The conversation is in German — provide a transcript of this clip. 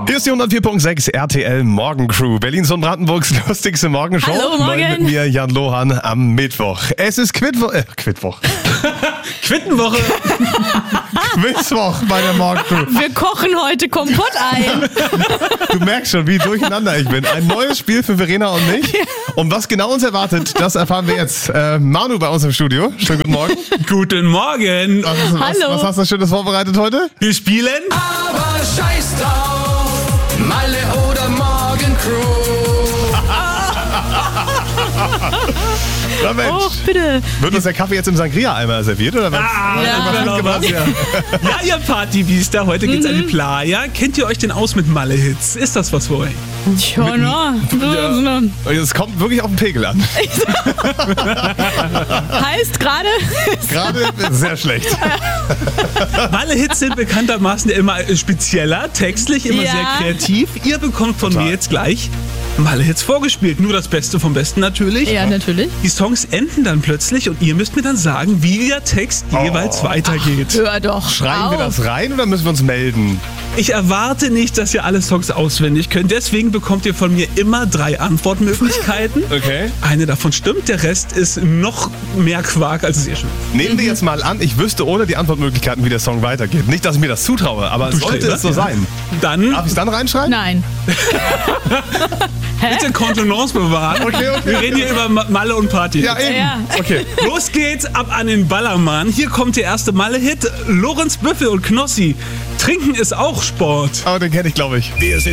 Hier ist die 104.6 RTL Morgencrew, Berlins und Brandenburgs lustigste Morgenshow. Hallo, morgen. Neu mit mir, Jan Lohan, am Mittwoch. Es ist Quitwoche. Quittenwoche. Mittwoch bei der Morgencrew. Wir kochen heute Kompott ein. Du merkst schon, wie durcheinander ich bin. Ein neues Spiel für Verena und mich. Und was genau uns erwartet, das erfahren wir jetzt. Manu bei uns im Studio. Schönen guten Morgen. Guten Morgen. Hallo. Was hast du Schönes vorbereitet heute? Wir spielen Aber scheiß drauf, Malle oder Morgencrew. Na Mensch. Oh, bitte. Wird uns der Kaffee jetzt im Sangria-Eimer serviert? Oder was? Ja, ihr Partybiester, heute geht's an die Playa. Kennt ihr euch denn aus mit Malle-Hits? Ist das was für euch? Ja, na. Es kommt wirklich auf den Pegel an. Heißt gerade. Gerade sehr schlecht. Malle-Hits sind bekanntermaßen immer spezieller, textlich immer Ja. sehr kreativ. Ihr bekommt von mir jetzt gleich Malle-Hits vorgespielt. Nur das Beste vom Besten natürlich. Ja, natürlich. Die Songs enden dann plötzlich und ihr müsst mir dann sagen, wie der Text jeweils weitergeht. Hör doch. Schreien wir auf. das rein oder müssen wir uns melden? Ich erwarte nicht, dass ihr alle Songs auswendig könnt. Deswegen bekommt ihr von mir immer 3 Antwortmöglichkeiten. Okay. Eine davon stimmt, der Rest ist noch mehr Quark, als es ihr schon ist. Nehmen wir jetzt mal an, ich wüsste ohne die Antwortmöglichkeiten, wie der Song weitergeht. Nicht, dass ich mir das zutraue, aber sollte Streber, es so ja. sein. Dann Darf ich es dann reinschreiben? Nein. bitte Kontenance bewahren. Okay. Wir reden hier über Malle und Party. Ja, eben. Ja. Okay. Los geht's, ab an den Ballermann. Hier kommt der erste Malle-Hit. Lorenz Büffel und Knossi. Trinken ist auch Sport. Aber den kenne ich, glaube ich. Wir sind